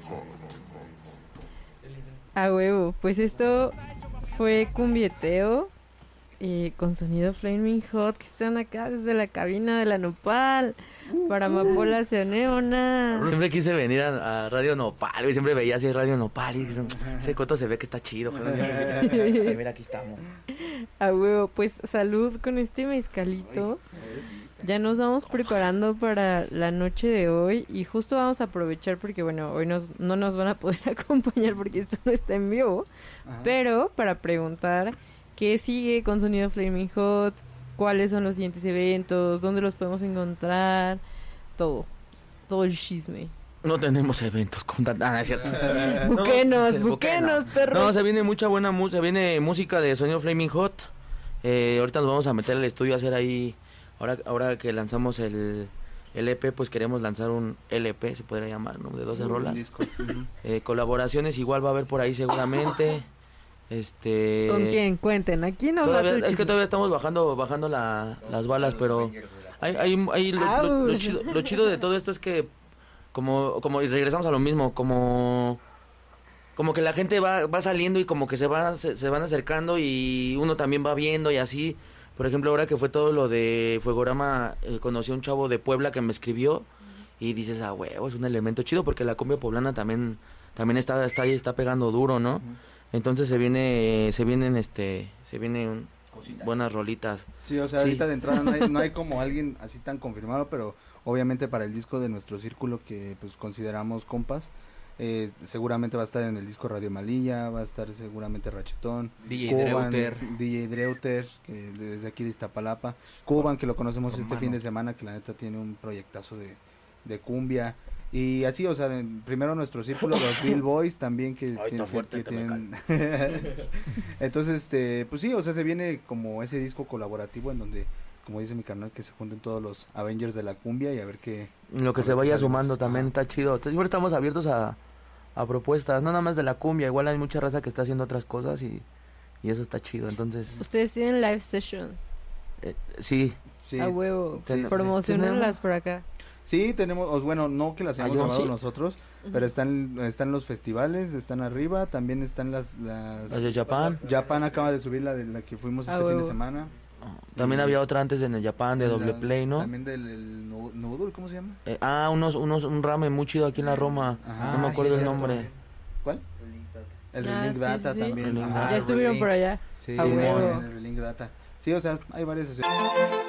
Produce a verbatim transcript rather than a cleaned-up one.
A huevo, pues esto fue Cumbieteo eh, con sonido Flaming Hot, que están acá desde la cabina de la Nopal para Amapola Neona. Siempre quise venir a, a Radio Nopal, güey, siempre veía así Radio Nopal y ese coto se ve que está chido. Joder. Mira, aquí estamos. A huevo, pues salud con este mezcalito. Ya nos vamos preparando para la noche de hoy y justo vamos a aprovechar porque bueno, hoy nos, no nos van a poder acompañar porque esto no está en vivo, ajá, pero para preguntar qué sigue con Sonido Flaming Hot, cuáles son los siguientes eventos, dónde los podemos encontrar, todo, todo el chisme. No tenemos eventos con tanta... Ah, no, es cierto. Buquenos, no, buquenos, perro. No, se viene mucha buena música, se viene música de Sonido Flaming Hot. Eh, ahorita nos vamos a meter al estudio a hacer ahí... Ahora, ahora que lanzamos el, el E P, pues queremos lanzar un L P, se podría llamar, ¿no? De doce sí, rolas. Disco. eh, colaboraciones igual va a haber por ahí seguramente. Este. ¿Con quién? Cuenten. Aquí no. Todavía, es que todavía estamos bajando, bajando la, las balas, pero hay, hay, hay lo, lo, lo, chido, lo chido de todo esto es que como, como y regresamos a lo mismo, como como que la gente va, va saliendo y como que se va, se, se van acercando y uno también va viendo y así. Por ejemplo, ahora que fue todo lo de Fuegorama, eh, conocí a un chavo de Puebla que me escribió uh-huh. y dices, ah, huevo, es un elemento chido porque la cumbia poblana también también está está ahí, está pegando duro, ¿no? Uh-huh. Entonces se viene se vienen este se vienen Cositas. buenas rolitas. Sí, o sea, sí. ahorita de entrada no hay, no hay como alguien así tan confirmado, pero obviamente para el disco de nuestro círculo que pues consideramos compas, Eh, seguramente va a estar en el disco Radio Malilla, va a estar seguramente Rachetón, D J Dreuter, D J Dreuter, que desde aquí de Iztapalapa, Cuban, que lo conocemos Romano. Este fin de semana, que la neta tiene un proyectazo de, de cumbia, y así, o sea, de, primero nuestro círculo, los Bill Boys también, que, Ay, tiene, fuerte, que tienen... Entonces, este, pues sí, o sea, se viene como ese disco colaborativo en donde, como dice mi carnal, que se junten todos los Avengers de la cumbia y a ver qué... Lo que se vaya sumando también está chido, siempre estamos abiertos a... a propuestas, no nada más de la cumbia, igual hay mucha raza que está haciendo otras cosas y, y eso está chido, entonces... ¿Ustedes tienen live sessions? Eh, sí. sí. A huevo, sí, promocionenlas sí. por acá. Sí, tenemos, o bueno, no que las hayamos ah, grabado sí. nosotros, uh-huh. pero están están los festivales, están arriba, también están las... Las, las de Japan. Japan acaba de subir la de la que fuimos este fin de semana. También y, había otra antes en el Japan de doble las, play, ¿no? También del el Noodle, ¿cómo se llama? Eh, ah, unos, unos, un ramen muy chido aquí en la Roma. Ajá, no me acuerdo sí, el nombre. ¿Cuál? El Relink ah, Data sí, sí. también. Ah, ya estuvieron por allá. Sí, sí, sí, el Relink Data. Sí, o sea, hay varias sesiones.